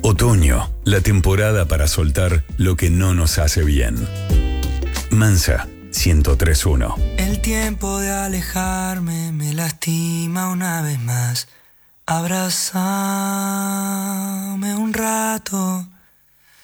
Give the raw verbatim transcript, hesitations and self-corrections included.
Otoño, la temporada para soltar lo que no nos hace bien. Mansa, ciento tres punto uno. El tiempo de alejarme me lastima una vez más. Abrázame un rato,